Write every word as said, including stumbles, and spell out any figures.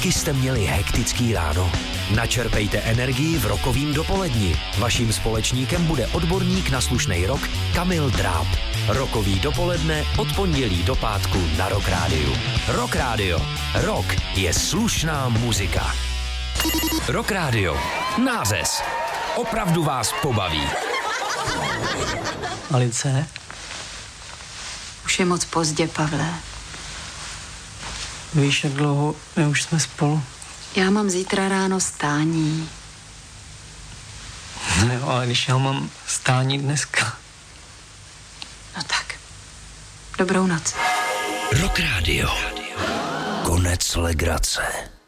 Taky jste měli hektický ráno? Načerpejte energii v Rockovým dopoledni. Vaším společníkem bude odborník na slušnej rock Kamil Dráb. Rockový dopoledne od pondělí do pátku na Rock Rádiu. Rock Rádio. Rock je slušná muzika. Rock Rádio. Nářez. Opravdu vás pobaví. Alice? Už je moc pozdě, Pavle. Víš, jak dlouho my už jsme spolu? Já mám zítra ráno stání. No, ale když já mám stání dneska. No tak. Dobrou noc. Rock Rádio. Konec legrace.